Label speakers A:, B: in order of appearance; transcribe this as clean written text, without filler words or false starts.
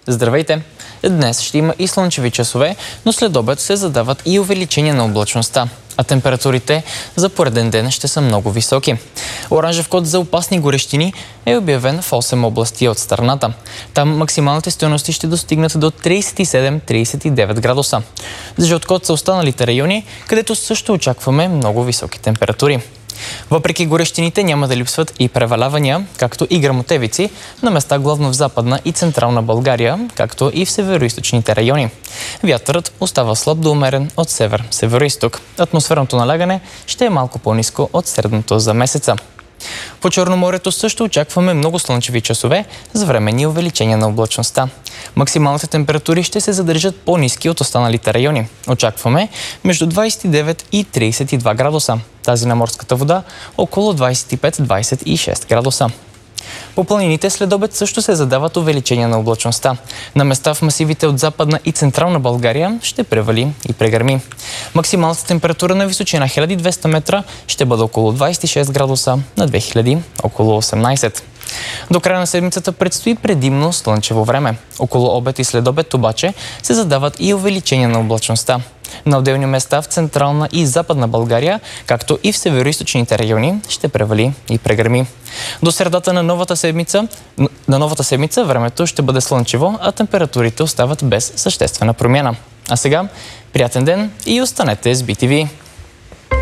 A: Здравейте! Днес ще има и слънчеви часове, но след обед се задават и увеличение на облачността, а температурите за пореден ден ще са много високи. Оранжев код за опасни горещини е обявен в 8 области от страната. Там максималните стойности ще достигнат до 37-39 градуса. Жълт код са останалите райони, където също очакваме много високи температури. Въпреки горещините няма да липсват и превалявания, както и гръмотевици, на места главно в Западна и Централна България, както и в североизточните райони. Вятърът остава слаб до умерен от север-североизток. Атмосферното налягане ще е малко по-ниско от средното за месеца. По Черноморието също очакваме много слънчеви часове с временни увеличения на облачността. Максималните температури ще се задържат по-ниски от останалите райони. Очакваме между 29 и 32 градуса. Тази на морската вода около 25-26 градуса. По планините след обед също се задават увеличения на облачността. На места в масивите от Западна и Централна България ще превали и прегърми. Максималната температура на височина 1200 метра ще бъде около 26 градуса, на 2000 около 18. До края на седмицата предстои предимно слънчево време. Около обед и след обед обаче се задават и увеличения на облачността. На отделни места в Централна и Западна България, както и в североизточните райони, ще превали и прегърми. До средата на новата седмица времето ще бъде слънчево, а температурите остават без съществена промяна. А сега, приятен ден и останете с BTV!